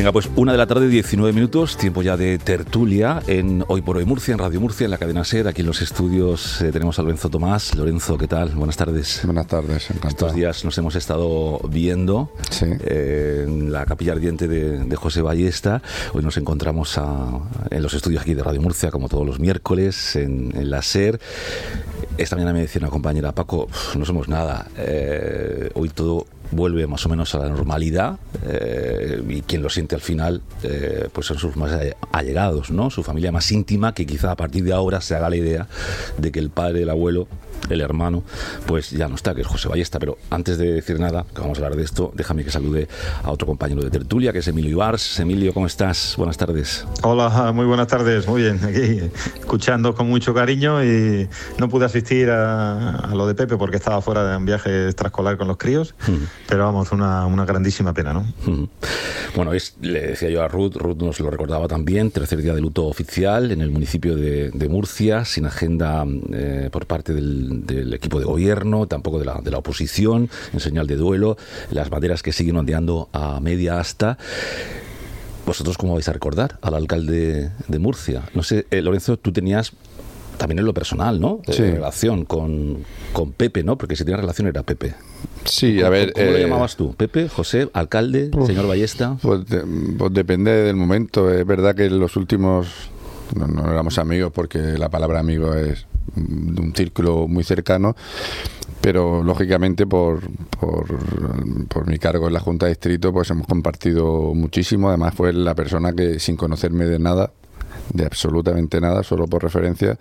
Venga, pues 1:19 PM, tiempo ya de tertulia en Hoy por Hoy Murcia, en Radio Murcia, en la cadena SER. Aquí en los estudios tenemos a Lorenzo Tomás. Lorenzo, ¿qué tal? Buenas tardes. Buenas tardes, encantado. Estos días nos hemos estado viendo en la Capilla Ardiente de José Ballesta. Hoy nos encontramos en los estudios aquí de Radio Murcia, como todos los miércoles, en la SER. Esta mañana me decía una compañera, Paco, no somos nada. Hoy todo vuelve más o menos a la normalidad, y quien lo siente al final pues son sus más allegados, ¿no? Su familia más íntima, que quizá a partir de ahora se haga la idea de que el padre, el abuelo, el hermano, pues ya no está, que es José Ballesta. Pero antes de decir nada, que vamos a hablar de esto, déjame que salude a otro compañero de tertulia, que es Emilio Ibars. Emilio, ¿cómo estás? Buenas tardes. Hola, muy buenas tardes, muy bien, aquí escuchando con mucho cariño, y no pude asistir a lo de Pepe porque estaba fuera de un viaje extraescolar con los críos, pero vamos, una grandísima pena, ¿no? Bueno, le decía yo a Ruth nos lo recordaba también, tercer día de luto oficial en el municipio de Murcia, sin agenda por parte del equipo de gobierno, tampoco de la oposición, en señal de duelo, las banderas que siguen ondeando a media asta. ¿Vosotros cómo vais a recordar al alcalde de Murcia? No sé, Lorenzo, tú tenías también en lo personal, ¿no? Relación con Pepe, ¿no? Porque si tenía relación era Pepe. Sí, a ver... ¿Cómo lo llamabas tú? ¿Pepe? ¿José? ¿Alcalde? ¿Señor Ballesta? Pues depende del momento. Es verdad que en los últimos... No éramos amigos, porque la palabra amigo es de un círculo muy cercano, pero lógicamente por mi cargo en la Junta de Distrito pues hemos compartido muchísimo. Además fue la persona que, sin conocerme de nada, de absolutamente nada, solo por referencia,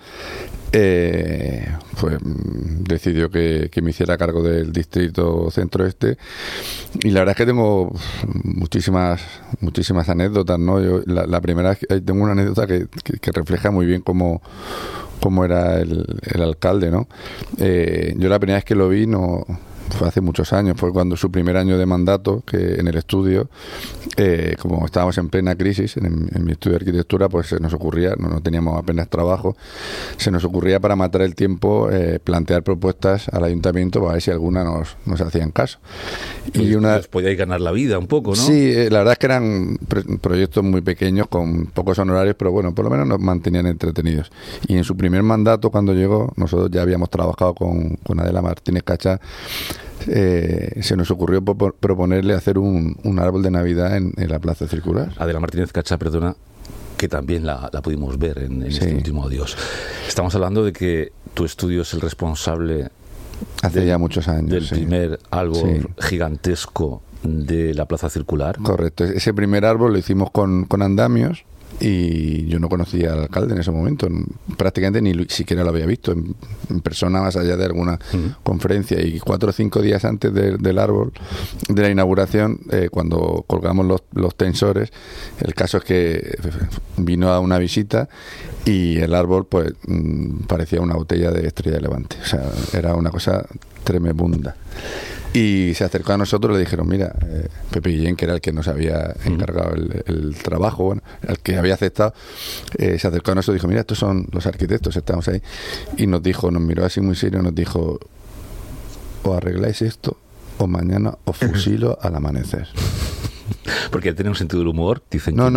pues decidió que me hiciera cargo del distrito centro-este, y la verdad es que tengo muchísimas anécdotas, ¿no? Yo, la primera, tengo una anécdota que refleja muy bien cómo era el alcalde, ¿no? Yo la primera vez que lo vi fue hace muchos años, fue cuando su primer año de mandato, que en el estudio, como estábamos en plena crisis, en mi estudio de arquitectura, pues se nos ocurría, no teníamos apenas trabajo, se nos ocurría, para matar el tiempo, plantear propuestas al ayuntamiento para ver si alguna nos hacían caso. Y os podíais ganar la vida un poco, ¿no? Sí, la verdad es que eran proyectos muy pequeños, con pocos honorarios, pero bueno, por lo menos nos mantenían entretenidos. Y en su primer mandato, cuando llegó, nosotros ya habíamos trabajado con Adela Martínez Cachá. Se nos ocurrió proponerle hacer un árbol de Navidad en la Plaza Circular. Adela Martínez Cachá, perdona, que también la pudimos ver en este último Adiós. Estamos hablando de que tu estudio es el responsable hace ya muchos años del primer árbol gigantesco de la Plaza Circular. Correcto, ese primer árbol lo hicimos con andamios, y yo no conocía al alcalde en ese momento, prácticamente ni siquiera lo había visto en persona, más allá de alguna conferencia. Y 4 o 5 días antes del árbol, de la inauguración, cuando colgamos los tensores, el caso es que vino a una visita y el árbol pues parecía una botella de Estrella de Levante. O sea, era una cosa tremenda. Y se acercó a nosotros, le dijeron, mira, Pepe Guillén, que era el que nos había encargado el trabajo, bueno, el que había aceptado, se acercó a nosotros y dijo, mira, estos son los arquitectos, estamos ahí. Y nos miró así muy serio, nos dijo, o arregláis esto, o mañana os fusilo al amanecer. Porque tiene un sentido del humor, dicen. No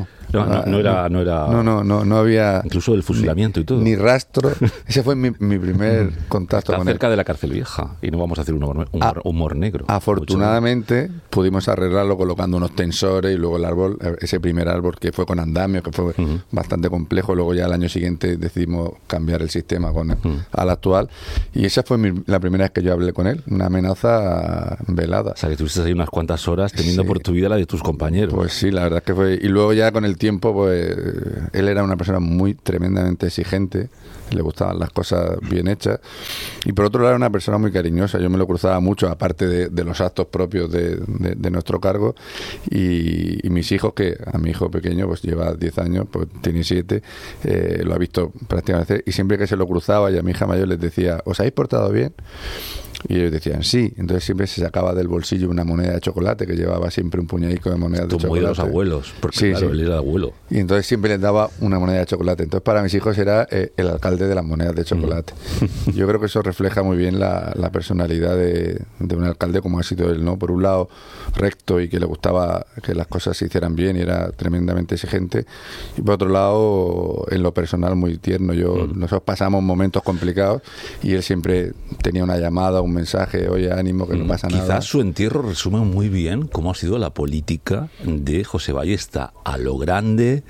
había incluso el fusilamiento y todo. Ni rastro. Ese fue mi primer contacto con él. Cerca de la cárcel vieja, y no vamos a hacer un humor negro. Afortunadamente pudimos arreglarlo colocando unos tensores, y luego el árbol, ese primer árbol que fue con andamio, que fue bastante complejo. Luego ya al año siguiente decidimos cambiar el sistema al actual, y esa fue la primera vez que yo hablé con él, una amenaza velada. O sea, que tuviste ahí unas cuantas horas temiendo por tu vida la de tus compañeros. Pues sí, la verdad es que fue. Y luego ya con el tiempo, pues él era una persona muy tremendamente exigente, le gustaban las cosas bien hechas, y por otro lado era una persona muy cariñosa. Yo me lo cruzaba mucho, aparte de los actos propios de nuestro cargo, y mis hijos, que a mi hijo pequeño pues lleva 10 años, pues tiene 7, lo ha visto prácticamente, y siempre que se lo cruzaba, y a mi hija mayor les decía, ¿os habéis portado bien? Y ellos decían sí. Entonces siempre se sacaba del bolsillo una moneda de chocolate, que llevaba siempre un puñadico de monedas de chocolate. Como de los abuelos, porque claro, él era abuelo. Y entonces siempre les daba una moneda de chocolate. Entonces para mis hijos era el alcalde de las monedas de chocolate. Yo creo que eso refleja muy bien la personalidad de un alcalde como ha sido él, ¿no? Por un lado, recto y que le gustaba que las cosas se hicieran bien y era tremendamente exigente. Y por otro lado, en lo personal, muy tierno. Nosotros pasamos momentos complicados y él siempre tenía una llamada, un mensaje, oye, ánimo, que no pasa nada. Quizás su entierro resume muy bien cómo ha sido la política de José Ballesta, a lo grande,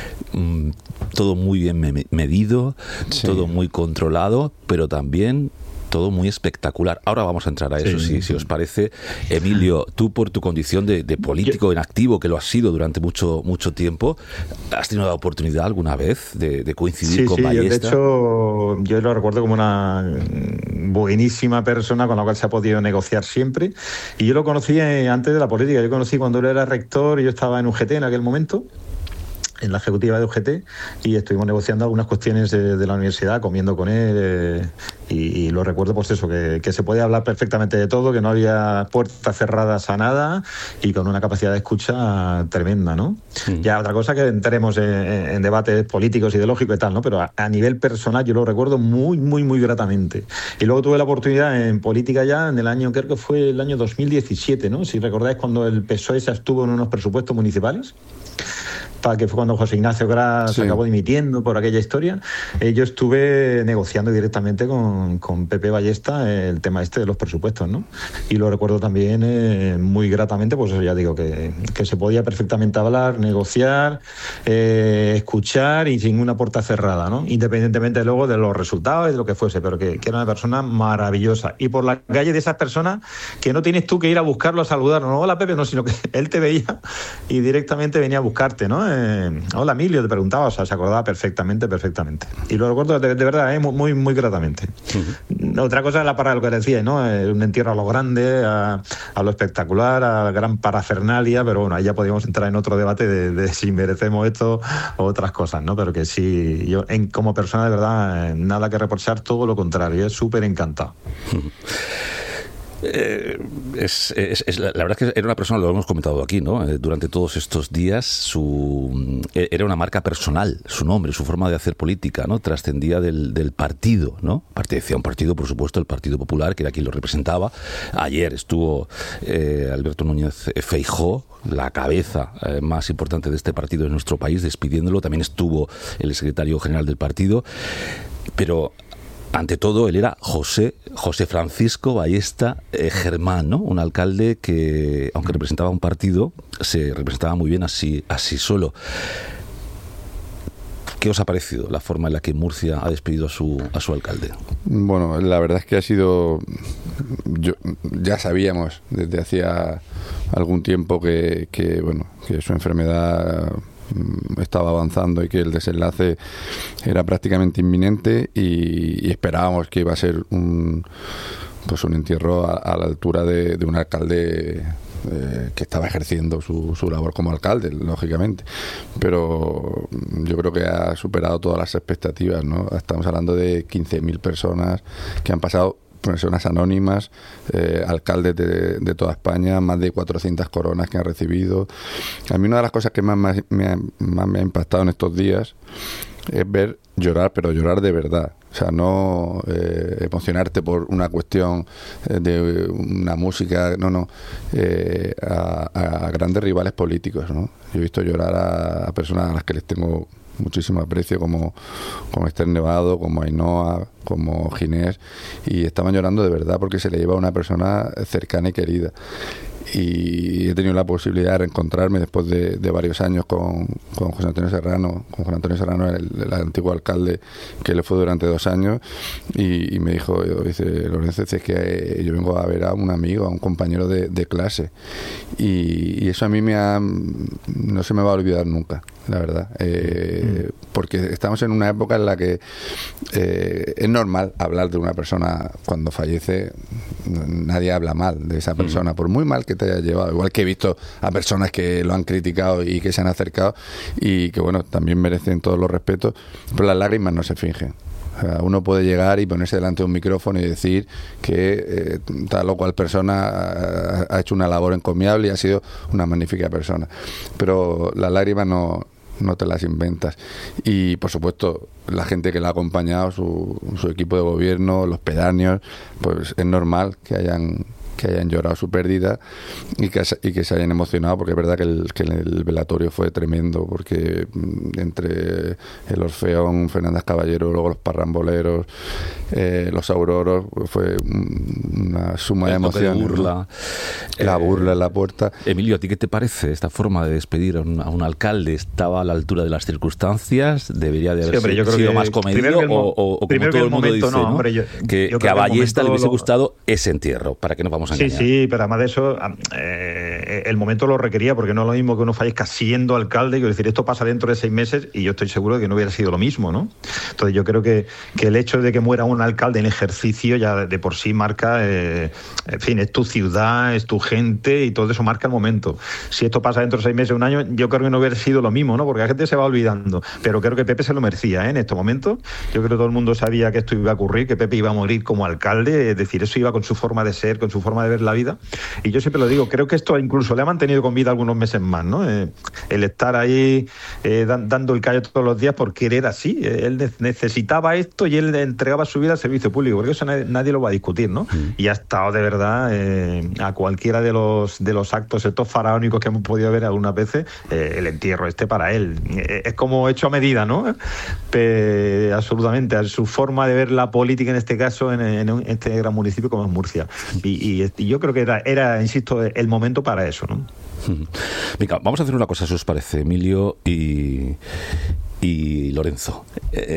todo muy bien medido, todo muy controlado, pero también todo muy espectacular. Ahora vamos a entrar a eso, si os parece. Emilio, tú por tu condición de político en activo, que lo has sido durante mucho tiempo, ¿has tenido la oportunidad alguna vez de coincidir con Ballesta? De hecho, yo lo recuerdo como una buenísima persona con la cual se ha podido negociar siempre. Y yo lo conocí antes de la política. Yo conocí cuando él era rector y yo estaba en UGT en aquel momento, en la ejecutiva de UGT, y estuvimos negociando algunas cuestiones de la universidad, comiendo con él, y lo recuerdo, pues eso, que se podía hablar perfectamente de todo, que no había puertas cerradas a nada, y con una capacidad de escucha tremenda, ¿no? Ya otra cosa que entremos en debates políticos, ideológicos y tal, ¿no? Pero a nivel personal yo lo recuerdo muy, muy, muy gratamente. Y luego tuve la oportunidad en política ya en el año, creo que fue el año 2017, ¿no? Si recordáis, cuando el PSOE se abstuvo en unos presupuestos municipales, que fue cuando José Ignacio Gras acabó dimitiendo por aquella historia. Yo estuve negociando directamente con Pepe Ballesta el tema de los presupuestos, ¿no? Y lo recuerdo también muy gratamente, pues ya digo, que se podía perfectamente hablar, negociar, escuchar y sin una puerta cerrada, ¿no? Independientemente luego de los resultados y de lo que fuese, pero que era una persona maravillosa. Y por la calle de esas personas que no tienes tú que ir a buscarlo, a saludarlo, no, hola Pepe, no, sino que él te veía y directamente venía a buscarte, ¿no? Hola Emilio, te preguntaba, o sea, se acordaba perfectamente. Y lo recuerdo de verdad, muy, muy gratamente. Otra cosa es lo que decía, ¿no? Un entierro a lo grande, a lo espectacular, a la gran parafernalia, pero bueno, ahí ya podríamos entrar en otro debate de si merecemos esto o otras cosas, ¿no? Pero que sí, yo como persona de verdad, nada que reprochar, todo lo contrario, es súper encantado. La verdad es que era una persona, lo hemos comentado aquí, ¿no? Durante todos estos días, era una marca personal, su nombre, su forma de hacer política, ¿no? Trascendía del partido, ¿no? Pertenecía a un partido, por supuesto, el Partido Popular, que era quien lo representaba. Ayer estuvo Alberto Núñez Feijóo, la cabeza más importante de este partido en nuestro país, despidiéndolo. También estuvo el secretario general del partido, pero ante todo, él era José Francisco Ballesta Germán, ¿no? Un alcalde que, aunque representaba un partido, se representaba muy bien así solo. ¿Qué os ha parecido la forma en la que Murcia ha despedido a su alcalde? Bueno, la verdad es que ha sido... ya sabíamos desde hacía algún tiempo que su enfermedad estaba avanzando y que el desenlace era prácticamente inminente, y esperábamos que iba a ser un entierro a la altura de un alcalde que estaba ejerciendo su labor como alcalde, lógicamente, pero yo creo que ha superado todas las expectativas, ¿no? Estamos hablando de 15.000 personas que han pasado, personas anónimas, alcaldes de toda España, más de 400 coronas que han recibido. A mí una de las cosas que más me ha impactado en estos días es ver llorar, pero llorar de verdad. O sea, no emocionarte por una cuestión de una música, a grandes rivales políticos, ¿no? Yo he visto llorar a personas a las que les tengo muchísimo aprecio, como Esther Nevado, como Ainhoa, como Ginés, y estaban llorando de verdad porque se le lleva a una persona cercana y querida. Y he tenido la posibilidad de reencontrarme después de varios años con José Antonio Serrano, el antiguo alcalde, que le fue durante 2 años, y me dijo, dice, Lorenzo, es que yo vengo a ver a un amigo, a un compañero de clase, y eso a mí no se me va a olvidar nunca, la verdad, porque estamos en una época en la que es normal hablar de una persona cuando fallece. Nadie habla mal de esa persona, por muy mal que te haya llevado. Igual que he visto a personas que lo han criticado y que se han acercado y que, bueno, también merecen todos los respetos, pero las lágrimas no se fingen. O sea, uno puede llegar y ponerse delante de un micrófono y decir que tal o cual persona ha hecho una labor encomiable y ha sido una magnífica persona. Pero las lágrimas no te las inventas. Y, por supuesto, la gente que la ha acompañado, su equipo de gobierno, los pedáneos, pues es normal que hayan llorado su pérdida y que se hayan emocionado, porque es verdad que el velatorio fue tremendo, porque entre el Orfeón, Fernández Caballero, luego los parramboleros, los auroros, fue una suma de emociones. La burla en la puerta. Emilio, ¿a ti qué te parece esta forma de despedir a un alcalde? ¿Estaba a la altura de las circunstancias? ¿Debería de haber sido más comedido? O como todo el mundo dice, ¿no? Que a Ballesta le hubiese gustado ese entierro, para que no vamos a engañar. Sí, pero además de eso, el momento lo requería, porque no es lo mismo que uno fallezca siendo alcalde, quiero decir, esto pasa dentro de 6 meses y yo estoy seguro de que no hubiera sido lo mismo, ¿no? Entonces yo creo que el hecho de que muera un alcalde en ejercicio ya de por sí marca, en fin, es tu ciudad, es tu gente y todo eso marca el momento. Si esto pasa dentro de 6 meses, 1 año, yo creo que no hubiera sido lo mismo, ¿no? Porque la gente se va olvidando, pero creo que Pepe se lo merecía, en estos momentos. Yo creo que todo el mundo sabía que esto iba a ocurrir, que Pepe iba a morir como alcalde, es decir, eso iba con su forma de ser, con su forma de ver la vida, y yo siempre lo digo, creo que esto incluso le ha mantenido con vida algunos meses más, ¿no? El estar ahí dando el callo todos los días porque él era así, él necesitaba esto y él entregaba su vida al servicio público, porque eso nadie lo va a discutir, ¿no? Y ha estado de verdad a cualquiera de los actos estos faraónicos que hemos podido ver algunas veces, el entierro para él es como hecho a medida, ¿no? Absolutamente, a su forma de ver la política en este caso en este gran municipio como es Murcia, y yo creo que era, insisto, el momento para eso, ¿no? Venga, vamos a hacer una cosa, si os parece, Emilio y Lorenzo.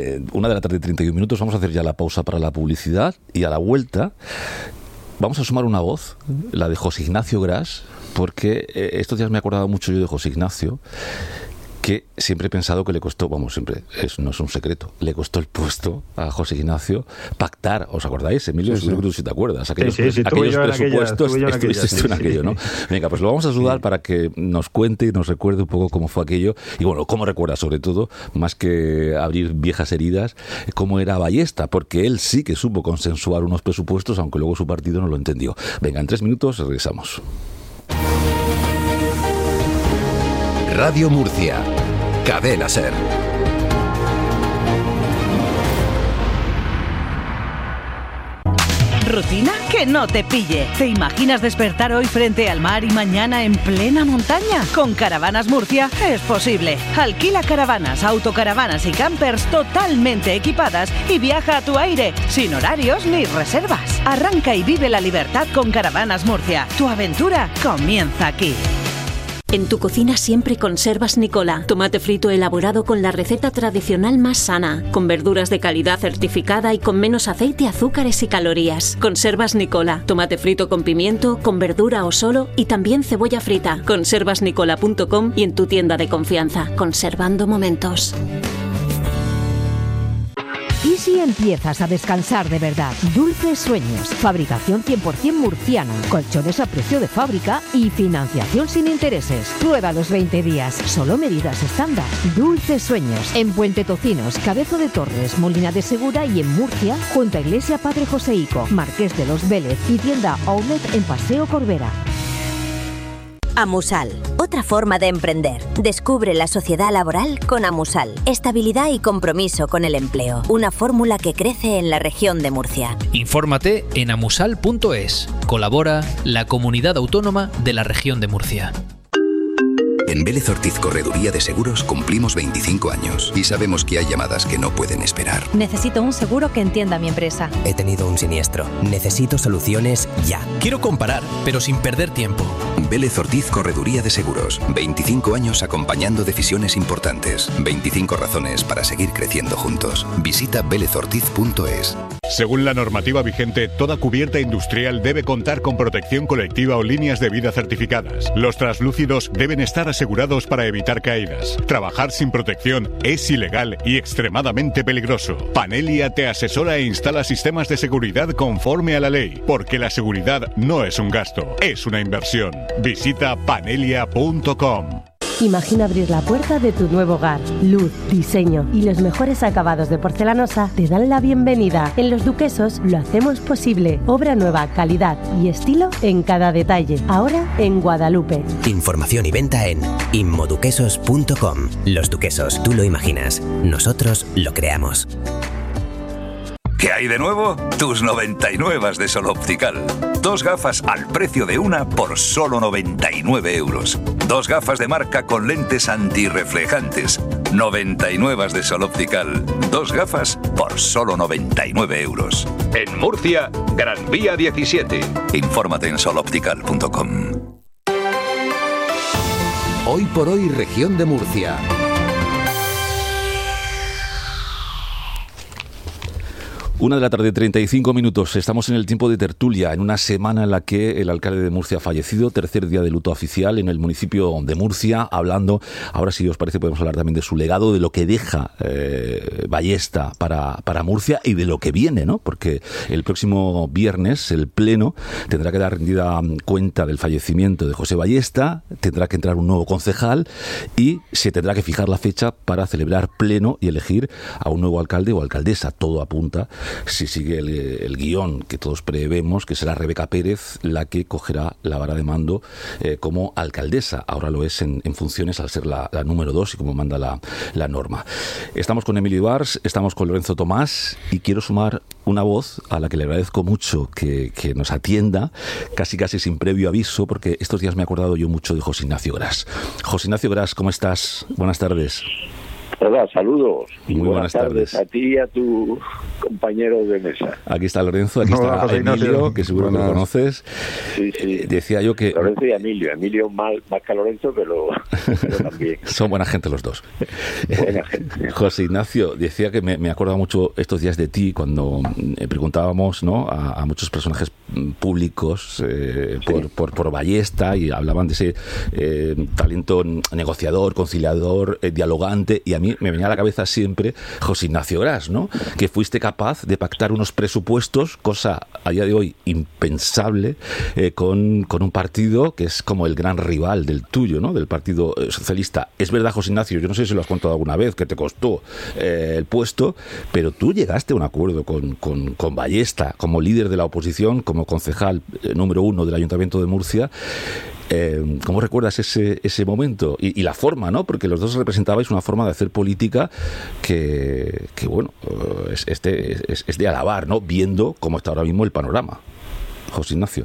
1:31 vamos a hacer ya la pausa para la publicidad, y a la vuelta vamos a sumar una voz, la de José Ignacio Gras, porque estos días me he acordado mucho yo de José Ignacio, que siempre he pensado que le costó, no es un secreto, le costó el puesto a José Ignacio pactar, ¿os acordáis, Emilio? Sí. Seguro que tú sí te acuerdas, aquellos presupuestos, estuviste en aquello, ¿no? Venga, pues lo vamos a ayudar para que nos cuente y nos recuerde un poco cómo fue aquello, y bueno, cómo recuerda sobre todo, más que abrir viejas heridas, cómo era Ballesta, porque él sí que supo consensuar unos presupuestos, aunque luego su partido no lo entendió. Venga, en 3 minutos regresamos. Radio Murcia, Cadena SER. ¿Rutina? Que no te pille. ¿Te imaginas despertar hoy frente al mar y mañana en plena montaña? Con Caravanas Murcia es posible. Alquila caravanas, autocaravanas y campers totalmente equipadas y viaja a tu aire, sin horarios ni reservas. Arranca y vive la libertad con Caravanas Murcia. Tu aventura comienza aquí. En tu cocina siempre conservas Nicola. Tomate frito elaborado con la receta tradicional más sana, con verduras de calidad certificada y con menos aceite, azúcares y calorías. Conservas Nicola. Tomate frito con pimiento, con verdura o solo, y también cebolla frita. Conservasnicola.com y en tu tienda de confianza. Conservando momentos. ¿Y si empiezas a descansar de verdad? Dulces Sueños, fabricación 100% murciana, colchones a precio de fábrica y financiación sin intereses. Prueba los 20 días, solo medidas estándar. Dulces Sueños, en Puente Tocinos, Cabezo de Torres, Molina de Segura y en Murcia, junto a Iglesia Padre Joseico, Marqués de los Vélez y tienda Outlet en Paseo Corbera. Amusal, otra forma de emprender. Descubre la sociedad laboral con Amusal. Estabilidad y compromiso con el empleo. Una fórmula que crece en la región de Murcia. Infórmate en amusal.es. Colabora la Comunidad Autónoma de la Región de Murcia. En Vélez Ortiz Correduría de Seguros cumplimos 25 años y sabemos que hay llamadas que no pueden esperar. Necesito un seguro que entienda mi empresa. He tenido un siniestro. Necesito soluciones ya. Quiero comparar, pero sin perder tiempo. Vélez Ortiz Correduría de Seguros. 25 años acompañando decisiones importantes. 25 razones para seguir creciendo juntos. Visita velezortiz.es. Según la normativa vigente, toda cubierta industrial debe contar con protección colectiva o líneas de vida certificadas. Los translúcidos deben estar asegurados para evitar caídas. Trabajar sin protección es ilegal y extremadamente peligroso. Panelia te asesora e instala sistemas de seguridad conforme a la ley, porque la seguridad no es un gasto, es una inversión. Visita panelia.com. Imagina abrir la puerta de tu nuevo hogar. Luz, diseño y los mejores acabados de porcelanosa te dan la bienvenida. En Los Duquesos lo hacemos posible. Obra nueva, calidad y estilo en cada detalle. Ahora en Guadalupe. Información y venta en inmoduquesos.com. Los Duquesos, tú lo imaginas, nosotros lo creamos. ¿Qué hay de nuevo? Tus 99 de Sol Optical. 2 gafas al precio de una por solo 99 euros. 2 gafas de marca con lentes antirreflejantes. 99 de Sol Optical. 2 gafas por solo 99 euros. En Murcia, Gran Vía 17. Infórmate en soloptical.com. Hoy por hoy, región de Murcia. Una de la tarde, 35 minutos. Estamos en el tiempo de tertulia, en una semana en la que el alcalde de Murcia ha fallecido, tercer día de luto oficial en el municipio de Murcia, hablando, ahora si os parece podemos hablar también de su legado, de lo que deja Ballesta para Murcia y de lo que viene, ¿no? Porque el próximo viernes el Pleno tendrá que dar rendida cuenta del fallecimiento de José Ballesta, tendrá que entrar un nuevo concejal y se tendrá que fijar la fecha para celebrar Pleno y elegir a un nuevo alcalde o alcaldesa. Todo apunta, si sigue el guión que todos prevemos, que será Rebeca Pérez la que cogerá la vara de mando como alcaldesa. Ahora lo es en funciones al ser la número 2 y como manda la norma. Estamos con Emilio Ibars, estamos con Lorenzo Tomás y quiero sumar una voz a la que le agradezco mucho que nos atienda, casi sin previo aviso, porque estos días me he acordado yo mucho de José Ignacio Gras. José Ignacio Gras, ¿cómo estás? Buenas tardes. Hola, saludos. Y muy buenas tardes a ti y a tu compañero de mesa. Aquí está Lorenzo, aquí está Emilio, que seguro que lo conoces. Sí. Decía yo que... Lorenzo y Emilio. Emilio más que Lorenzo, pero también. Son buena gente los dos. Buena gente. José Ignacio, decía que me acordaba mucho estos días de ti cuando preguntábamos, ¿no?, a muchos personajes públicos por Ballesta y hablaban de ese talento negociador, conciliador, dialogante, y a mí me venía a la cabeza siempre José Ignacio Gras, ¿no?, que fuiste capaz de pactar unos presupuestos, cosa a día de hoy impensable, con un partido que es como el gran rival del tuyo, ¿no?, del Partido Socialista. Es verdad, José Ignacio, yo no sé si lo has contado alguna vez, que te costó el puesto, pero tú llegaste a un acuerdo con Ballesta como líder de la oposición, como concejal número 1 del Ayuntamiento de Murcia. ¿Cómo recuerdas ese momento? Y la forma, ¿no? Porque los dos representabais una forma de hacer política que bueno, es de alabar, ¿no? Viendo cómo está ahora mismo el panorama. José Ignacio.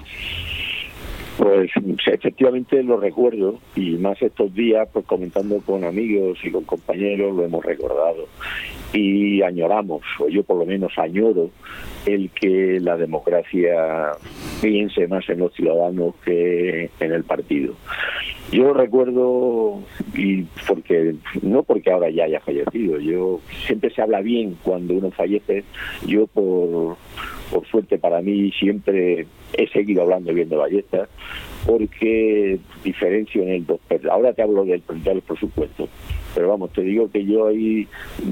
Pues efectivamente lo recuerdo, y más estos días, pues comentando con amigos y con compañeros, lo hemos recordado. Y añoramos, o yo por lo menos añoro, el que la democracia piense más en los ciudadanos que en el partido. Yo recuerdo, y no porque ahora ya haya fallecido, yo siempre se habla bien cuando uno fallece. Yo por suerte para mí siempre he seguido hablando bien de Ballesta, porque diferencio en el ahora te hablo del presupuesto, pero vamos, te digo que yo hay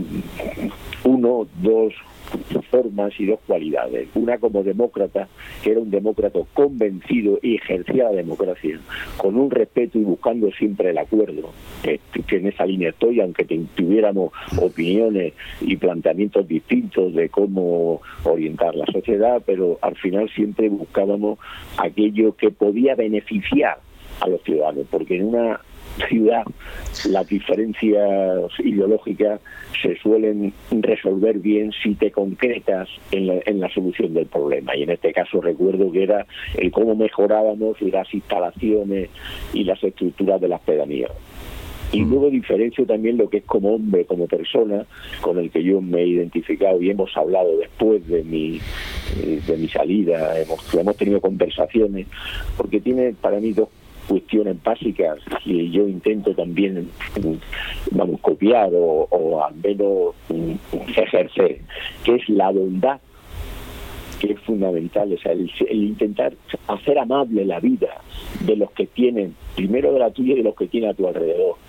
dos formas y 2 cualidades. Una como demócrata, que era un demócrata convencido y ejercía la democracia con un respeto y buscando siempre el acuerdo, que en esa línea estoy, aunque tuviéramos opiniones y planteamientos distintos de cómo orientar la sociedad, pero al final siempre buscábamos aquello que podía beneficiar a los ciudadanos, porque en una ciudad las diferencias ideológicas se suelen resolver bien si te concretas en la solución del problema, y en este caso recuerdo que era el cómo mejorábamos las instalaciones y las estructuras de las pedanías. Y luego diferencio también lo que es como hombre, como persona, con el que yo me he identificado y hemos hablado después de mi salida, hemos tenido conversaciones, porque tiene para mí 2 cuestiones básicas que yo intento también copiar o al menos ejercer, que es la bondad, que es fundamental, o sea, el intentar hacer amable la vida de los que tienen, primero de la tuya y de los que tienen a tu alrededor,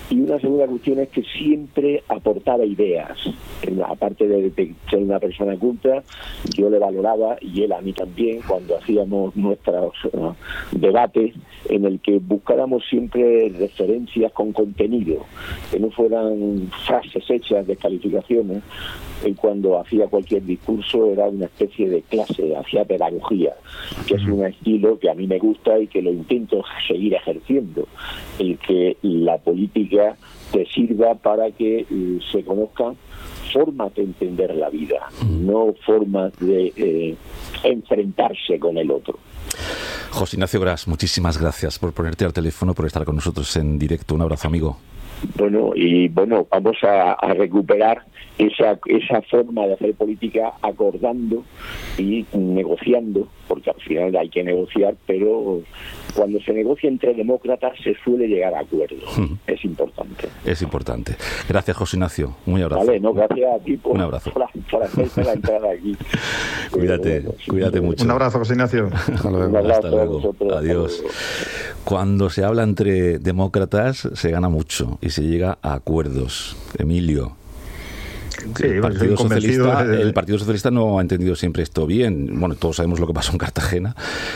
Y una segunda cuestión es que siempre aportaba ideas. Aparte de ser una persona culta, yo le valoraba, y él a mí también, cuando hacíamos nuestros debates, en el que buscáramos siempre referencias con contenido, que no fueran frases hechas, descalificaciones. Él, cuando hacía cualquier discurso, era una especie de clase, hacía pedagogía, que es un estilo que a mí me gusta y que lo intento seguir ejerciendo, el que la política te sirva para que se conozcan formas de entender la vida, no formas de enfrentarse con el otro. José Ignacio Gras, muchísimas gracias por ponerte al teléfono, por estar con nosotros en directo. Un abrazo, amigo. Bueno, vamos a recuperar esa forma de hacer política acordando y negociando, porque al final hay que negociar, pero cuando se negocia entre demócratas se suele llegar a acuerdos. Es importante. Es importante. Gracias, José Ignacio. Un abrazo. Vale, gracias a ti por hacerme la entrada aquí. Cuídate mucho. Un abrazo, José Ignacio. Hasta luego. Adiós. Cuando se habla entre demócratas se gana mucho y se llega a acuerdos. Emilio. Sí, el Partido Socialista no ha entendido siempre esto bien. Bueno, todos sabemos lo que pasó en Cartagena.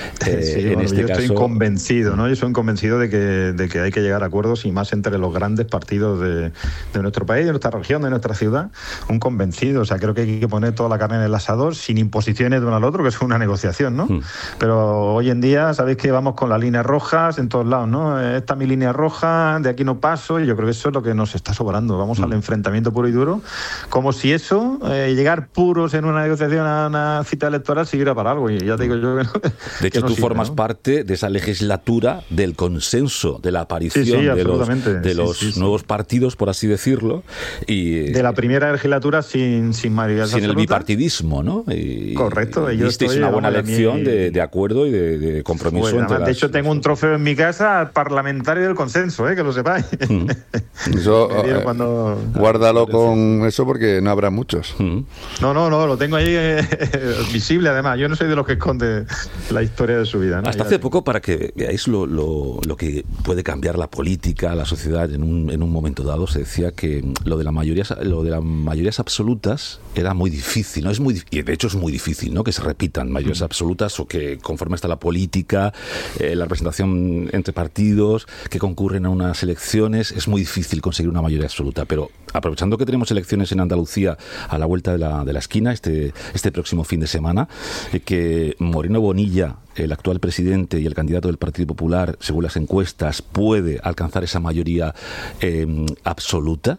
Yo estoy convencido, ¿no? Yo soy convencido de que hay que llegar a acuerdos, y más entre los grandes partidos de nuestro país, de nuestra región, de nuestra ciudad. Un convencido. O sea, creo que hay que poner toda la carne en el asador sin imposiciones de uno al otro, que es una negociación, ¿no? Pero hoy en día, sabéis que vamos con las líneas rojas en todos lados, ¿no? Esta es mi línea roja, de aquí no paso, y yo creo que eso es lo que nos está sobrando. Vamos al enfrentamiento puro y duro, como si eso, llegar puros en una negociación a una cita electoral, sirviera para algo. Y ya te digo yo que no. De hecho, tú formas parte de esa legislatura del consenso, de la aparición de los nuevos partidos, por así decirlo. Y de la primera legislatura sin mayoría absoluta. Sin el bipartidismo, ¿no? Correcto. Disteis una buena lección de acuerdo y de compromiso. De hecho, tengo un trofeo en mi casa parlamentario del consenso, que lo sepáis. Eso, guárdalo con eso, porque no habrá muchos. No, lo tengo ahí visible, además. Yo no soy de los que esconde la historia de su vida, ¿no? Hasta hace poco, para que veáis lo que puede cambiar la política, la sociedad en un momento dado, se decía que lo de las mayorías absolutas era muy difícil, ¿no? Y de hecho es muy difícil, ¿no? Que se repitan mayorías absolutas, o que conforme está la política, la representación entre partidos que concurren a unas elecciones, es muy difícil conseguir una mayoría absoluta. Pero aprovechando que tenemos elecciones en Andalucía a la vuelta de la esquina este próximo fin de semana, que Moreno Bonilla, el actual presidente y el candidato del Partido Popular, según las encuestas, puede alcanzar esa mayoría absoluta,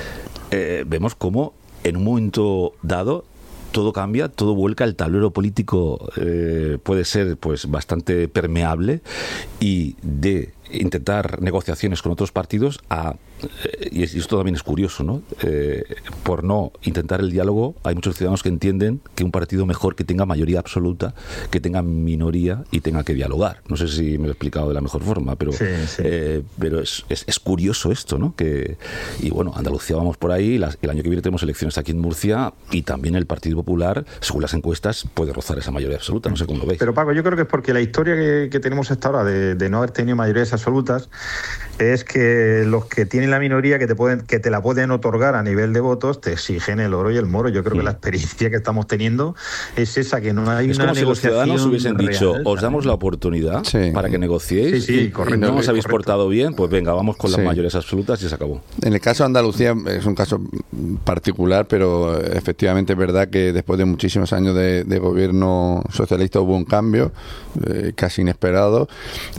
vemos cómo en un momento dado todo cambia, todo vuelca, el tablero político puede ser pues bastante permeable, y de intentar negociaciones con otros partidos y esto también es curioso, ¿no? Por no intentar el diálogo, hay muchos ciudadanos que entienden que un partido mejor que tenga mayoría absoluta, que tenga minoría y tenga que dialogar. No sé si me lo he explicado de la mejor forma, pero pero es curioso esto, ¿no? Y bueno, Andalucía vamos por ahí, el año que viene tenemos elecciones aquí en Murcia, y también el Partido Popular, según las encuestas, puede rozar esa mayoría absoluta. No sé cómo lo veis. Pero Paco, yo creo que es porque la historia que tenemos hasta ahora de no haber tenido mayorías absolutas es que los que tienen la minoría, que te la pueden otorgar a nivel de votos, te exigen el oro y el moro. Yo creo que la experiencia que estamos teniendo es esa, que no hay una negociación. Es como si los ciudadanos hubiesen dicho, os damos la oportunidad para que negociéis, y no os habéis portado bien, pues venga, vamos con las mayorías absolutas y se acabó. En el caso de Andalucía es un caso particular, pero efectivamente es verdad que después de muchísimos años de gobierno socialista hubo un cambio casi inesperado,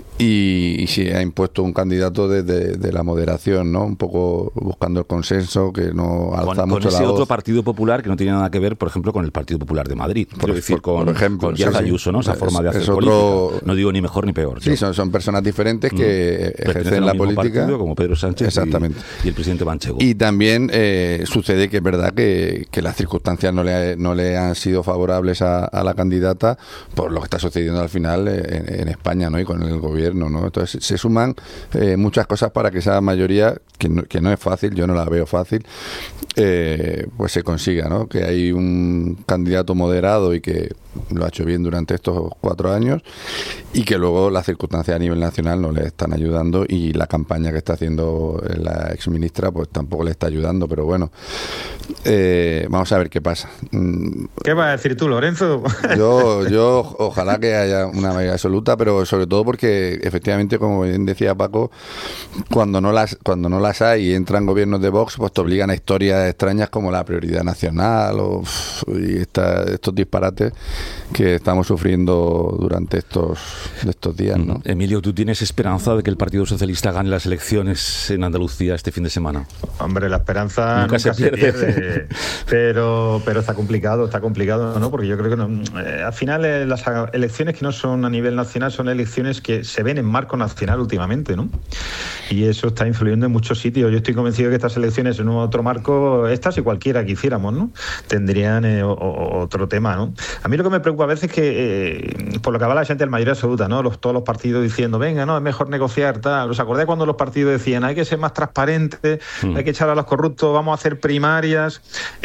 y se ha impuesto un candidato de la moderación, ¿no? Un poco buscando el consenso, que no alza mucho la voz. Con ese otro Partido Popular que no tiene nada que ver, por ejemplo, con el Partido Popular de Madrid. Por ejemplo, con Díaz Ayuso, ¿no? Esa forma de hacer política. No digo ni mejor ni peor. Sí, son personas diferentes que ejercen la política. Como Pedro Sánchez y el presidente Manchego. Y también sucede que es verdad que las circunstancias no le han sido favorables a la candidata por lo que está sucediendo al final en España, ¿no? Y con el gobierno, ¿no? Entonces se suman muchas cosas para que esa mayoría, que no es fácil, yo no la veo fácil, pues se consiga, ¿no? Que hay un candidato moderado y que lo ha hecho bien durante estos 4 años y que luego las circunstancias a nivel nacional no le están ayudando y la campaña que está haciendo la exministra pues tampoco le está ayudando, pero bueno, vamos a ver qué pasa. ¿Qué vas a decir tú, Lorenzo? Yo ojalá que haya una mayoría absoluta, pero sobre todo porque efectivamente, como bien decía Paco, cuando no las hay y entran gobiernos de Vox, pues te obligan a historias extrañas como la prioridad nacional y estos disparates que estamos sufriendo durante estos días, ¿no? Emilio, ¿tú tienes esperanza de que el Partido Socialista gane las elecciones en Andalucía este fin de semana? Hombre, la esperanza nunca se pierde. Pero está complicado, ¿no? Porque yo creo que al final las elecciones que no son a nivel nacional son elecciones que se ven en marco nacional últimamente, ¿no? Y eso está influyendo en muchos sitios. Yo estoy convencido de que estas elecciones en otro marco, estas y cualquiera que hiciéramos, ¿no?, tendrían otro tema, ¿no? A mí lo que me preocupa a veces es que, por lo que habla la gente de mayoría absoluta, ¿no?, todos los partidos diciendo, venga, no, es mejor negociar, tal. ¿Os acordáis cuando los partidos decían, hay que ser más transparente, hay que echar a los corruptos, vamos a hacer primarias?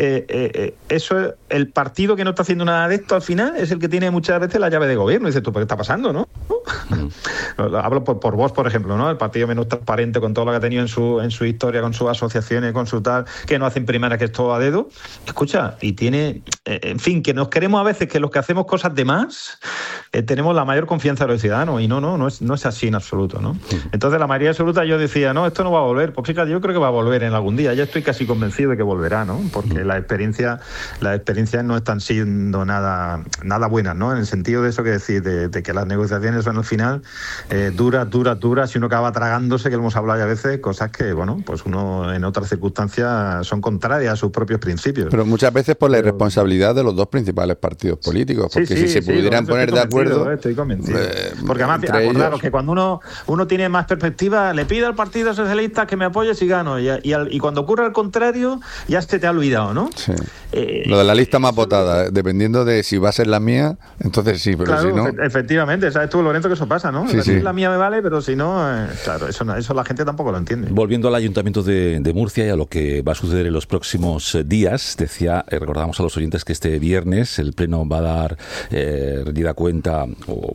Eso, el partido que no está haciendo nada de esto al final es el que tiene muchas veces la llave de gobierno. Y dices tú, ¿pero qué está pasando, no? Hablo por vos, por ejemplo, ¿no? El partido menos transparente con todo lo que ha tenido en su historia, con sus asociaciones, con su tal, que no hacen primarias, que es todo a dedo. Escucha, y tiene, en fin, que nos queremos a veces que los que hacemos cosas de más tenemos la mayor confianza de los ciudadanos, y no es así en absoluto, ¿no? Entonces la mayoría absoluta, yo decía, no, esto no va a volver. Pues fíjate, yo creo que va a volver en algún día, ya estoy casi convencido de que volverá, ¿no? Porque las experiencias no están siendo nada buenas, ¿no? En el sentido de eso que decís, de que las negociaciones son al final duras, y uno acaba tragándose, que lo hemos hablado ya a veces, cosas que, bueno, pues uno en otras circunstancias son contrarias a sus propios principios. Pero muchas veces por la irresponsabilidad de los dos principales partidos políticos, porque si se pudieran poner de acuerdo... Estoy convencido. Porque además, acordaros que cuando uno tiene más perspectiva, le pide al Partido Socialista que me apoye si gano, y cuando ocurre al contrario, ya se te ha olvidado, ¿no? Sí. Lo de la lista más votada, dependiendo de si va a ser la mía, entonces sí, pero claro, si no... Efectivamente, sabes tú, Lorenzo, que eso pasa, ¿no? Sí, Si la mía me vale, pero si no, claro, eso la gente tampoco lo entiende. Volviendo al Ayuntamiento de Murcia y a lo que va a suceder en los próximos días, recordamos a los oyentes que este viernes el Pleno va a dar rendida cuenta,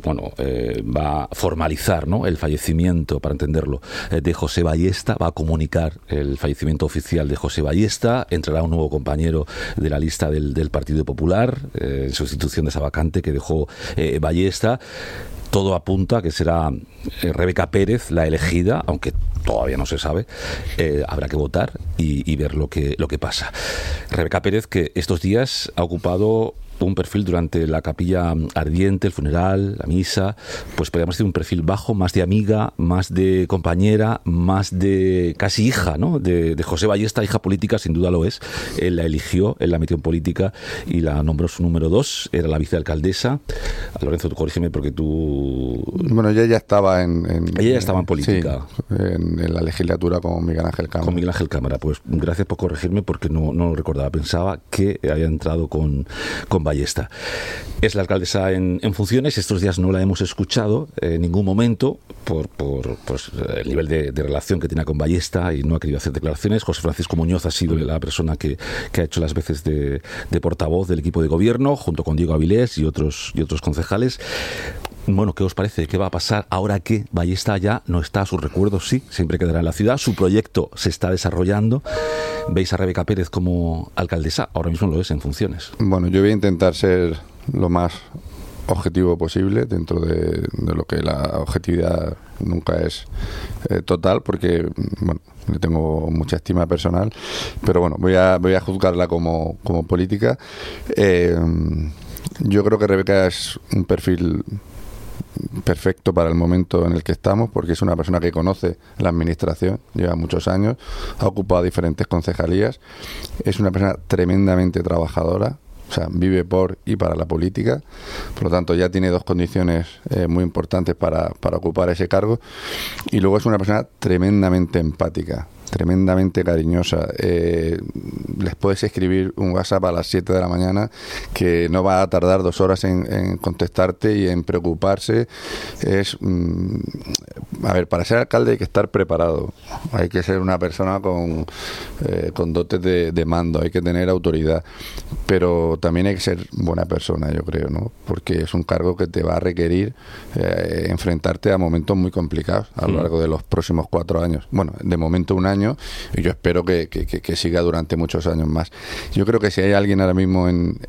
va a formalizar, ¿no?, el fallecimiento, para entenderlo, de José Ballesta, va a comunicar el fallecimiento oficial de José Ballesta, entrará un nuevo compañero de la lista del Partido Popular, en sustitución de esa vacante que dejó Ballesta. Todo apunta a que será Rebeca Pérez la elegida, aunque todavía no se sabe. Habrá que votar y ver lo que pasa. Rebeca Pérez, que estos días ha ocupado un perfil durante la capilla ardiente, el funeral, la misa, pues podríamos decir un perfil bajo, más de amiga, más de compañera, más de casi hija, ¿no?, de José Ballesta, hija política, sin duda lo es. Él la eligió, él la metió en política y la nombró su número 2, era la vicealcaldesa. Lorenzo, tú corrígeme porque tú... Bueno, ella ya estaba ella ya estaba en política. Sí, en la legislatura con Miguel Ángel Cámara. Con Miguel Ángel Cámara, pues gracias por corregirme porque no lo recordaba, pensaba que había entrado con Ballesta. Es la alcaldesa en funciones. Estos días no la hemos escuchado en ningún momento por el nivel de relación que tiene con Ballesta y no ha querido hacer declaraciones. José Francisco Muñoz ha sido la persona que ha hecho las veces de portavoz del equipo de gobierno, junto con Diego Avilés y otros concejales. Bueno, ¿qué os parece? ¿Qué va a pasar ahora que Ballesta ya no está? Sus recuerdos sí, siempre quedará en la ciudad. Su proyecto se está desarrollando. ¿Veis a Rebeca Pérez como alcaldesa? Ahora mismo lo es en funciones. Bueno, yo voy a intentar ser lo más objetivo posible dentro de lo que la objetividad nunca es total, porque bueno, le tengo mucha estima personal, pero bueno, voy a juzgarla como política. Yo creo que Rebeca es un perfil perfecto para el momento en el que estamos, porque es una persona que conoce la administración, lleva muchos años, ha ocupado diferentes concejalías, es una persona tremendamente trabajadora, o sea, vive por y para la política, por lo tanto ya tiene dos condiciones muy importantes para ocupar ese cargo, y luego es una persona tremendamente empática. tremendamente cariñosa. Les puedes escribir un WhatsApp a las 7 de la mañana que no va a tardar 2 horas en contestarte y en preocuparse. A ver, para ser alcalde hay que estar preparado, hay que ser una persona con dotes de mando, hay que tener autoridad, pero también hay que ser buena persona, yo creo, ¿no? Porque es un cargo que te va a requerir enfrentarte a momentos muy complicados a lo largo de los próximos 4 años. Bueno, de momento 1 año, y yo espero que siga durante muchos años más. Yo creo que si hay alguien ahora mismo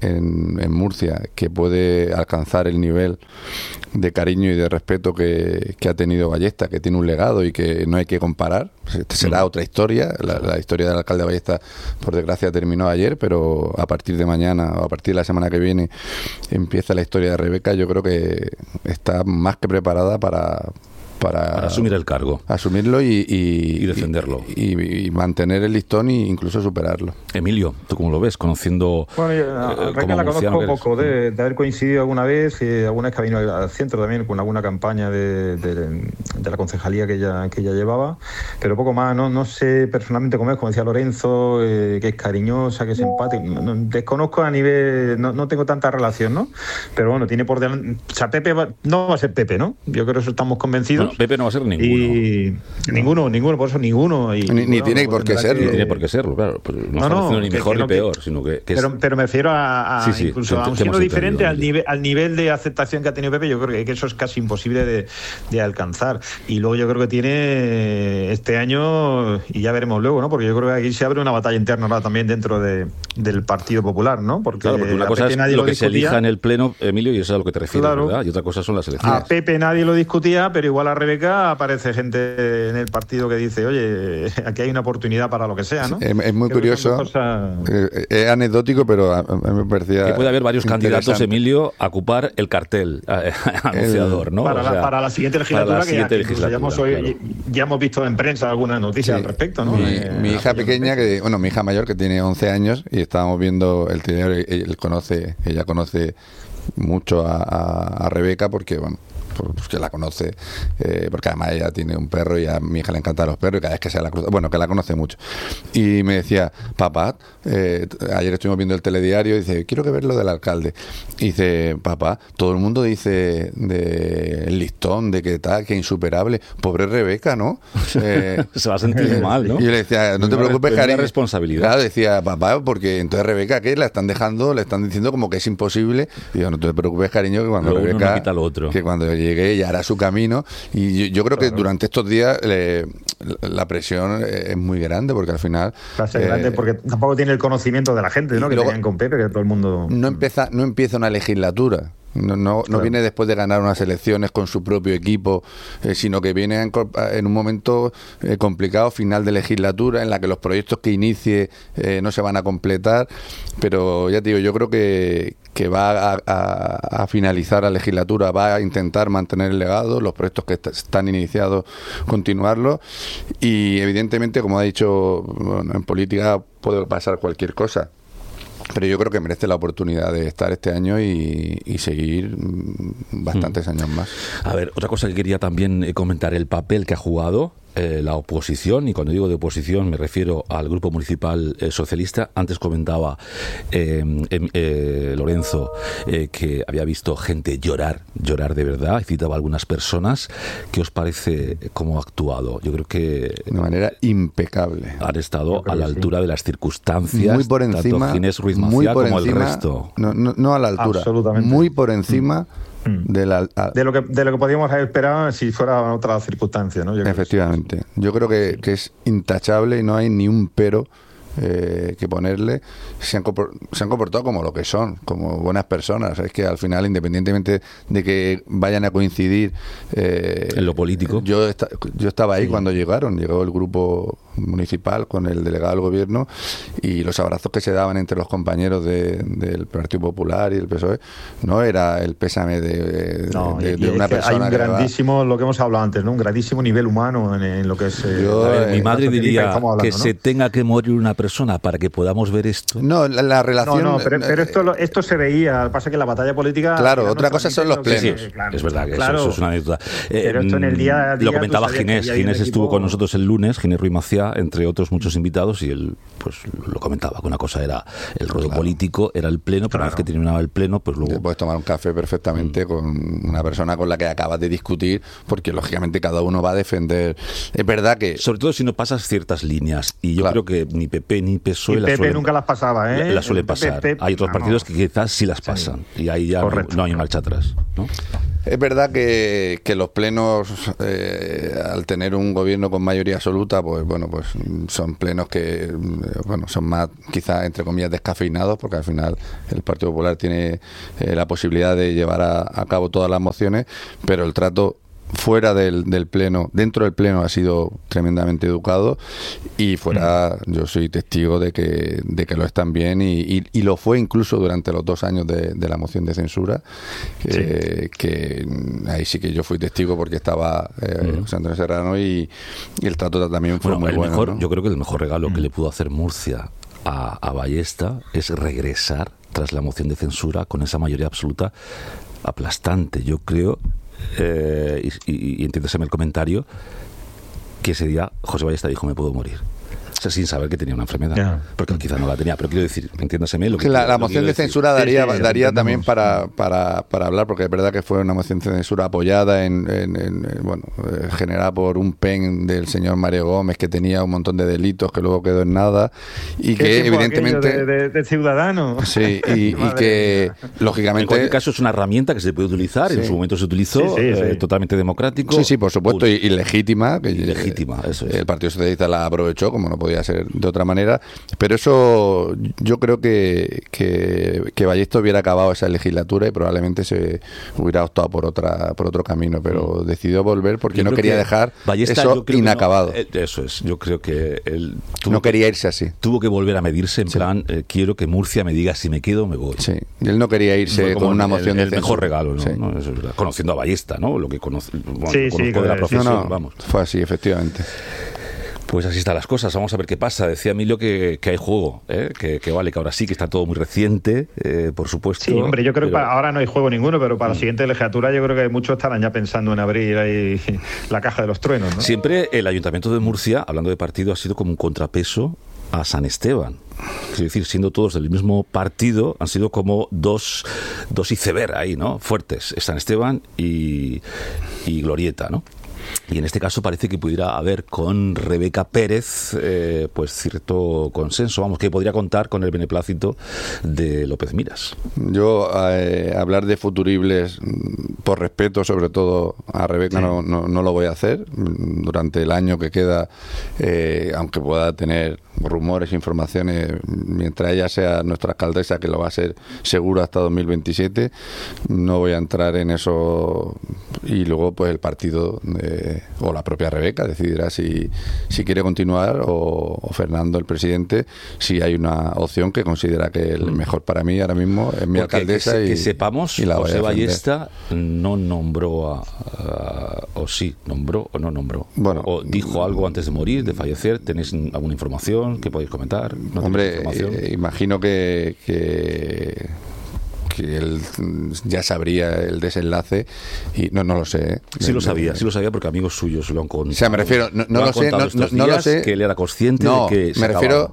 en Murcia que puede alcanzar el nivel de cariño y de respeto que ha tenido Ballesta, que tiene un legado y que no hay que comparar, será otra historia. La historia del alcalde de Ballesta, por desgracia, terminó ayer, pero a partir de mañana o a partir de la semana que viene empieza la historia de Rebeca. Yo creo que está más que preparada para asumir el cargo, asumirlo y defenderlo y mantener el listón e incluso superarlo. Emilio, ¿tú cómo lo ves? Conociendo Rebeca la conozco poco, de haber coincidido alguna vez que ha venido al centro también con alguna campaña de la concejalía que ella llevaba, pero poco más. No sé personalmente cómo es, como decía Lorenzo, que es cariñosa, que es empática. Desconozco a nivel, no tengo tanta relación, ¿no? Pero bueno, tiene por delante, o sea, Pepe no va a ser Pepe, ¿no? Yo creo que eso estamos convencidos. No, Pepe no va a ser ninguno, por eso ninguno. Ni tiene por qué serlo. Ni tiene por qué serlo, claro. Pues no está haciendo ni mejor ni peor, sino que pero me refiero a incluso a un siendo diferente al nivel de aceptación que ha tenido Pepe. Yo creo que eso es casi imposible de alcanzar. Y luego yo creo que tiene este año, y ya veremos luego, ¿no? Porque yo creo que aquí se abre una batalla interna ahora también dentro del Partido Popular, ¿no? Porque una cosa es lo que se elija en el Pleno, Emilio, y eso es a lo que te refieres, claro, ¿verdad? Y otra cosa son las elecciones. A Pepe nadie lo discutía, pero igual a Rebeca aparece gente en el partido que dice, oye, aquí hay una oportunidad para lo que sea, ¿no? Es muy curioso, es anecdótico, pero a mí me parecía que puede haber varios candidatos, Emilio, a ocupar el cartel anunciador, ¿no? Para la siguiente legislatura, ya hemos visto en prensa algunas noticias al respecto, ¿no? Mi hija pequeña, mi hija mayor, que tiene 11 años, y estábamos viendo el telediario, ella conoce mucho a Rebeca porque, bueno, pues que la conoce, porque además ella tiene un perro y a mi hija le encantan los perros, y cada vez que se la cruza, bueno, que la conoce mucho, y me decía, papá, ayer estuvimos viendo el telediario, y dice, quiero que ver lo del alcalde, y dice, papá, todo el mundo dice el listón, de que tal, que insuperable, pobre Rebeca, ¿no? Se va a sentir mal, ¿no? Y yo le decía, no te preocupes, cariño, responsabilidad. Claro, decía, papá, porque entonces Rebeca, ¿qué? La están diciendo como que es imposible, y digo, no te preocupes, cariño, que cuando Rebeca, no quita lo otro, que cuando llegue y hará su camino, y yo creo que durante estos días la presión es muy grande, porque al final va a ser grande, porque tampoco tiene el conocimiento de la gente, ¿no? Que tenían con Pepe, que todo el mundo no empieza una legislatura. No viene después de ganar unas elecciones con su propio equipo, sino que viene en un momento complicado, final de legislatura, en la que los proyectos que inicie no se van a completar, pero ya te digo, yo creo que va a finalizar la legislatura, va a intentar mantener el legado, los proyectos que están iniciados, continuarlos, y evidentemente, como ha dicho, bueno, en política puede pasar cualquier cosa, pero yo creo que merece la oportunidad de estar este año y seguir bastantes años más. A ver, otra cosa que quería también comentar, el papel que ha jugado la oposición, y cuando digo de oposición me refiero al Grupo Municipal Socialista. Antes comentaba Lorenzo que había visto gente llorar de verdad, y citaba a algunas personas. ¿Qué os parece cómo ha actuado? Yo creo que de manera impecable han estado a la altura de las circunstancias, muy por encima, tanto Ginés Ruiz Maciá como el resto. No a la altura, muy por encima de lo que podíamos haber esperado si fuera otra circunstancia, ¿no? Efectivamente. Yo creo que es intachable y no hay ni un pero que ponerle. Se han comportado como lo que son, como buenas personas. Es que al final, independientemente de que vayan a coincidir en lo político, yo estaba ahí cuando llegó el grupo municipal con el delegado del gobierno, y los abrazos que se daban entre los compañeros del Partido Popular y el PSOE no era el pésame de una persona. Hay un grandísimo, lo que hemos hablado antes, ¿no? Un grandísimo nivel humano en lo que es. Mi madre diría que se tenga que morir una persona para que podamos ver esto. No, la relación. No, pero esto se veía. Pasa que la batalla política. Claro, otra cosa son los plenos. Sí, claro, es verdad que eso es una anécdota. Pero esto en el día a día, lo comentaba Ginés. Ginés estuvo con nosotros el lunes, Ginés Ruiz Maciá, Murcia, entre otros muchos invitados, y él pues lo comentaba, que una cosa era el ruedo político, era el pleno, pero una vez que terminaba el pleno, pues luego... Puedes tomar un café perfectamente con una persona con la que acabas de discutir, porque lógicamente cada uno va a defender. Es verdad que... Sobre todo si no pasas ciertas líneas, y yo creo que ni PP ni PSOE... Y PP nunca las pasaba, ¿eh? Las suele pasar. Hay otros partidos que quizás sí las pasan, y ahí ya no hay marcha atrás, ¿no? Es verdad que los plenos, al tener un gobierno con mayoría absoluta, pues bueno, pues son plenos que son más, quizás entre comillas, descafeinados, porque al final el Partido Popular tiene la posibilidad de llevar a cabo todas las mociones, pero el trato fuera del pleno, dentro del pleno, ha sido tremendamente educado, y fuera yo soy testigo de que lo están bien, y lo fue incluso durante los 2 años de la moción de censura, que ahí sí que yo fui testigo porque estaba José Antonio Serrano, y el trato también fue muy bueno, ¿no? Yo creo que el mejor regalo que le pudo hacer Murcia a Ballesta es regresar tras la moción de censura con esa mayoría absoluta aplastante. Yo creo, y entiéndeseme el comentario, que ese día José Ballesta dijo: me puedo morir. O sea, sin saber que tenía una enfermedad, porque quizás no la tenía, pero quiero decir, entiéndaseme lo que la moción de censura daría también para hablar, porque es verdad que fue una moción de censura apoyada generada por un PEN del señor Mario Gómez, que tenía un montón de delitos que luego quedó en nada, y que evidentemente de Ciudadanos, sí, y que lógicamente en cualquier caso es una herramienta que se puede utilizar, en su momento se utilizó, totalmente democrático, sí, por supuesto, y legítima, eso es. El Partido Socialista la aprovechó, como no podía ser de otra manera, pero eso yo creo que Ballesta hubiera acabado esa legislatura y probablemente se hubiera optado por otro camino, pero decidió volver porque no quería dejar Ballesta, eso inacabado. Eso es, yo creo que él no quería irse así. Tuvo que volver a medirse en plan, quiero que Murcia me diga si me quedo o me voy. Sí, y él no quería irse con una moción de censura. El mejor regalo, ¿no? Sí. ¿No? Eso es, conociendo a Ballesta, ¿no? Lo que conozco de la profesión, vamos. Fue así, efectivamente. Pues así están las cosas, vamos a ver qué pasa. Decía Emilio que hay juego, que vale, que ahora sí, que está todo muy reciente, por supuesto. Sí, hombre, yo creo que ahora no hay juego ninguno, pero para la siguiente legislatura yo creo que muchos estarán ya pensando en abrir ahí la caja de los truenos, ¿no? Siempre el Ayuntamiento de Murcia, hablando de partido, ha sido como un contrapeso a San Esteban. Es decir, siendo todos del mismo partido, han sido como dos iceberg ahí, ¿no? Fuertes, San Esteban y Glorieta, ¿no? Y en este caso parece que pudiera haber con Rebeca Pérez pues cierto consenso, vamos, que podría contar con el beneplácito de López Miras. Yo hablar de futuribles, por respeto sobre todo a Rebeca, no lo voy a hacer durante el año que queda, aunque pueda tener rumores, informaciones, mientras ella sea nuestra alcaldesa, que lo va a ser seguro hasta 2027, no voy a entrar en eso, y luego pues el partido o la propia Rebeca decidirá si quiere continuar, o Fernando, el presidente, si hay una opción que considera que el mejor para mí ahora mismo es mi alcaldesa. Que sepamos, José Ballesta no nombró o sí, nombró o no nombró. Bueno, o dijo algo antes de morir, de fallecer. ¿Tenéis alguna información que podéis comentar? ¿No? Hombre, imagino que él ya sabría el desenlace, y no lo sé. Sí lo sabía porque amigos suyos lo han contado. O sea, me refiero, no lo sé, que él era consciente de que me refiero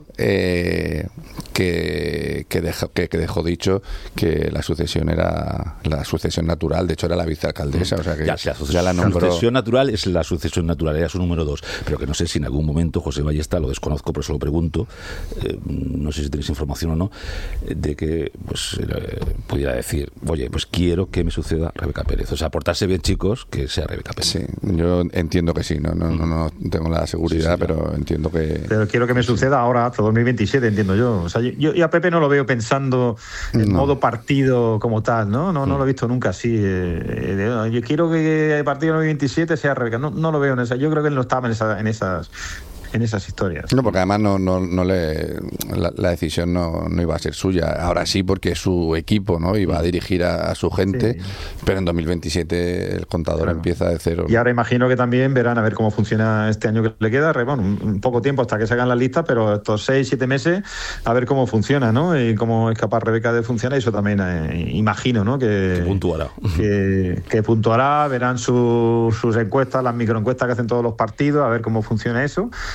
que dejó dicho que la sucesión era la sucesión natural, de hecho era la vicealcaldesa, o sea que ya la nombró. La sucesión natural es la sucesión natural, era su número 2, pero que no sé si en algún momento José Ballesta, lo desconozco, por eso lo pregunto, no sé si tenéis información o no, de que pues pudiera decir, oye, pues quiero que me suceda Rebeca Pérez. O sea, portarse bien, chicos, que sea Rebeca Pérez. Sí, yo entiendo que sí, no tengo la seguridad, pero entiendo que... Pero quiero que me suceda ahora, hasta 2027, entiendo yo. O sea, yo a Pepe no lo veo pensando en modo partido como tal, ¿no? No lo he visto nunca así. Yo quiero que el partido 2027 sea Rebeca. No lo veo en esa. Yo creo que él no estaba en esas historias. No, porque además la decisión no iba a ser suya. Ahora sí, porque su equipo, ¿no, iba a dirigir a su gente, pero en 2027 el contador empieza de cero. Y ahora imagino que también verán a ver cómo funciona este año que le queda. Bueno, un poco tiempo hasta que se hagan las listas, pero estos 6-7 meses a ver cómo funciona, ¿no? Y cómo es capaz Rebeca de funcionar. Y eso también imagino, ¿no? Que puntuará. Que puntuará, verán sus encuestas, las microencuestas que hacen todos los partidos, a ver cómo funciona eso.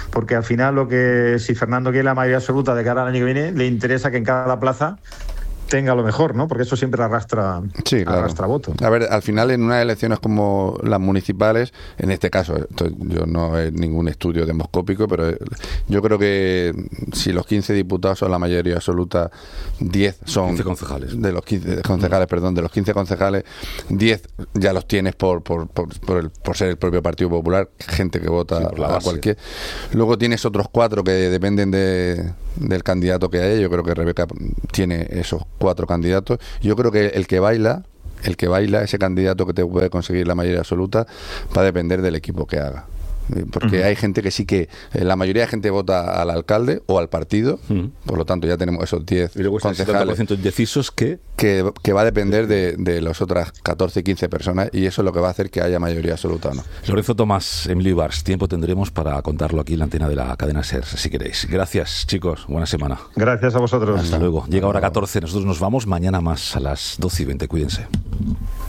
porque al final si Fernando quiere la mayoría absoluta de cara al año que viene, le interesa que en cada plaza tenga lo mejor, ¿no? Porque eso siempre arrastra votos. A ver, al final en unas elecciones como las municipales, en este caso, yo no he ningún estudio demoscópico, pero yo creo que si los 15 diputados son la mayoría absoluta, 10 son 15 concejales. De los 15 concejales, perdón, de los 15 concejales, 10 ya los tienes por ser el propio Partido Popular, gente que vota a cualquier. Luego tienes otros 4 que dependen del candidato que haya. Yo creo que Rebeca tiene esos 4 candidatos. Yo creo que el que baila, ese candidato que te puede conseguir la mayoría absoluta, va a depender del equipo que haga. Porque hay gente que sí que la mayoría de gente vota al alcalde o al partido, por lo tanto ya tenemos esos 10 y luego concejales 70% indecisos que va a depender de las otras 14, 15 personas, y eso es lo que va a hacer que haya mayoría absoluta o no. Lorenzo Tomás, Emilio Ibars, tiempo tendremos para contarlo aquí en la antena de la cadena SER, si queréis. Gracias, chicos, buena semana. Gracias a vosotros. Hasta luego. Llega hora 14, nosotros nos vamos mañana más a las 12:20, cuídense.